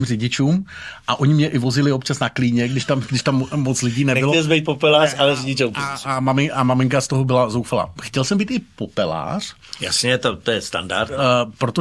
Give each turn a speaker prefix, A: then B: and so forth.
A: řidičům a oni mě i vozili občas na klíně, když tam moc lidí nebylo.
B: Nechtěl jsi být popelář, ale řidič autobusu.
A: A maminka z toho byla zoufalá. Chtěl jsem být i popelář.
B: Jasně, to je standard.
A: Protože